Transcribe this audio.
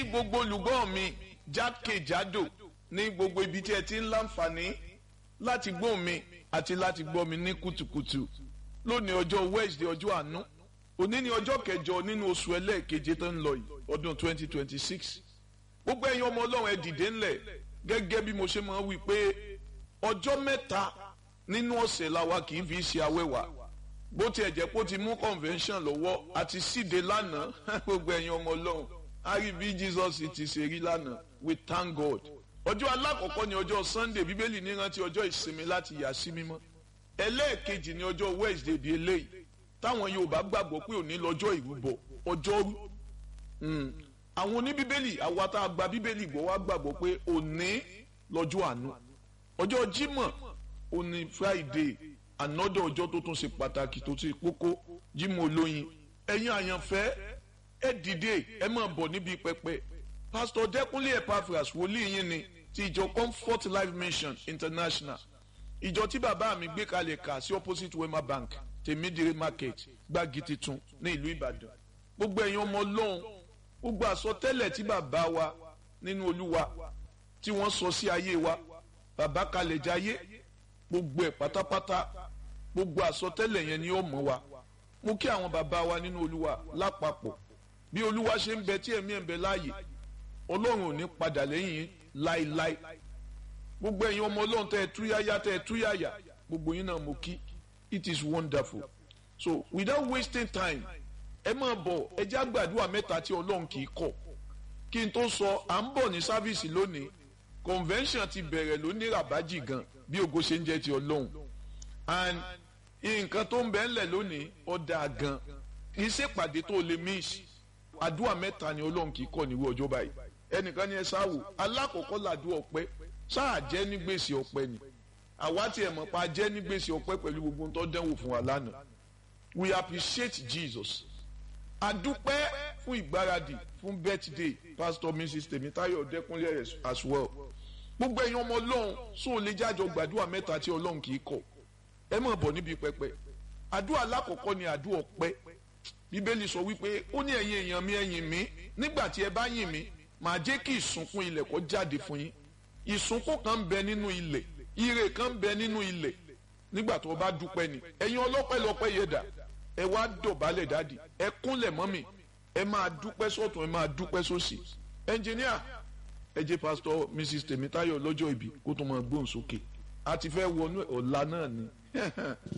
gbogbo olùgbọ́ mi jákèjádò ní gbogbo ibi tí ẹ ti ń láǹfààní láti gbọ́ mi àti láti gbọ́ mi ní kùtùkùtù lónìí ọjọ́ Wednesday ọjọ́ àánú òní ní ọjọ́ kẹjọ nínú oṣù ẹlẹ́ẹ̀keje tó ń lọ yìí ọdún 2026 gbogbo ẹ̀yin ọmọ Ọlọ́run ẹ dìde ńlẹ̀ gẹ́gẹ́ bí mo ṣe máa ń wí pé ọjọ́ mẹ́ta nínú ọ̀sẹ̀ làwa kì í fi ṣe awẹ́wà bó tiẹ̀ jẹ́ pé ó ti mú convention lọ́wọ́ àti síde lánàá gbogbo ẹ̀yin ọmọ Ọlọ́run a rí bí Jesus ti ṣe rí lánàá we thank God ọjọ́ alákọ̀ọ́kọ́ ni ọjọ́ Sunday bíbélì ní rántí ọjọ́ ìsinmi láti yà sí mímọ́ ẹlẹ́ẹ̀kejì ni ọjọ́ Wednesday bíi eléyìí táwọn Yorùbá gbàgbọ́ pé òní lọ́jọ́ ìrúbọ ọjọ́rú àwọn oníbíbélì àwa tá a gba bíbélì gbọ́ wá gbàgbọ́ pé òní lọ́jọ́ àánú ọjọ́ Jímọ̀ òní Friday ànọ́dọ̀ ọjọ́ tó tún ṣe pàtàkì tó ṣe kókó Jímọ̀ olóyin ẹ̀yin àyànfẹ́ ẹ dìde ẹ máa bọ̀ níbi pẹpẹ Pastor Dẹ́kúnlé Epaphras wòlíì yín ni ti ìjọ Comfort Life Mission International ìjọ tí bàbá mi gbé kalẹ̀ kà sí opposite Wema Bank Tèmídìrí Market Gbági Titun ní ìlú Ìbàdàn gbogbo ẹ̀yin ọmọ Ọlọ́run gbogbo àsọtẹ́lẹ̀ tí bàbá wa nínú Olúwa tí wọ́n sọ sí ayé wa bàbá kalẹ̀ jayé gbogbo ẹ̀ pátápátá gbogbo àsọtẹ́lẹ̀ yẹn ni ó mọ̀ wa mú kí àwọn bàbá wa nínú Olúwa lápapọ̀ bí Olúwa ṣe ń bẹ tí ẹ̀mí ẹ̀ ń bẹ láàyè Ọlọ́run ò ní padà lẹ́yìn láéláé gbogbo ẹ̀yin ọmọ Ọlọ́run tẹ́ ẹ túyáyá gbogbo yín náà mo kí it is wonderful so without wasting time ẹ máa bọ̀ ẹ jẹ́ àgbàdua mẹ́ta tí Ọlọ́run kì í kọ̀ kí n tó sọ à ń bọ̀ ní sáfíìsì lónìí convention ti bẹ̀rẹ̀ lónìí ràbájì gan bí ògo ṣe ń jẹ́ ti Ọlọ́run and nǹkan tó ń bẹ ńlẹ̀ lónìí ó dáa gan kì í ṣèpàdé tó lè miss àdúrà mẹ́ta ni Ọlọ́run kì í kọ̀ níwọ̀ ọjọ́ báyìí ẹnìkan ní ẹ sáwò alákọ̀ọ́kọ́ làdúrà ọpẹ́ sáà jẹ́ ní gbèsè ọpẹ́ ni àwa tí ẹ mọ̀ pa jẹ́ ní gbèsè ọpẹ́ pẹ̀lú gbogbo tó dánwò fún wa lánàá we appreciate Jesus adúpẹ́ fún ìgbáradì fún birthday Pastor Mrs. Tèmítáyọ̀ Dẹ́kúnlé as well gbogbo ẹ̀yin ọmọ Ọlọ́run sóò lè jájọ gbàdúrà mẹ́ta tí Ọlọ́run kì í kọ̀ ẹ máa bọ̀ níbi pẹpẹ àdúrà alákọ̀ọ́kọ́ ni àdúrà ọpẹ́ Bíbélì sọ wípé ó ní ẹ̀yin èèyàn mi ẹ yìn mí nígbà tí ẹ bá yìn mí màá jẹ́ kí ìsúnkún ilẹ̀ kó jáde fún yín ìsúnkún kan ń bẹ nínú ilẹ̀ ire kan ń bẹ nínú ilẹ̀ nígbà tó o bá dúpẹ́ ni ẹ̀yin ọlọ́pẹ́ lọ́pẹ́ yẹ dà ẹ wá dọ̀bálẹ̀ dáàdì ẹ kúnlẹ̀ mọ́mì ẹ máa dúpẹ́ sọ́tún ẹ máa dúpẹ́ sósì ẹnjìníà ẹ jẹ́ Pastor Mrs. Tèmítáyọ̀ lọ́jọ́ ìbí kó tó máa gbóhùn sókè a ti fẹ́ wọnú ọ̀la náà ni